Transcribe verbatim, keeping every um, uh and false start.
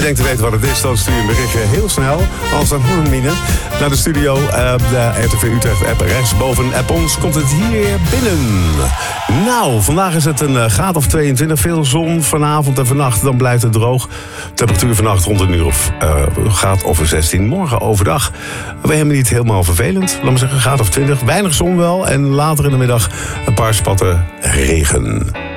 Denkt te weten wat het is, dan stuur je een berichtje heel snel. Als dan Mine naar de studio. Uh, de R T V Utrecht app rechtsboven app ons komt het hier binnen. Nou, vandaag is het een graad of tweeëntwintig. Veel zon vanavond en vannacht. Dan blijft het droog. Temperatuur vannacht rond een uur of uh, graad of zestien. Morgen overdag. We hebben niet helemaal vervelend. Laat maar zeggen, graad of twintig. Weinig zon wel. En later in de middag een paar spatten regen.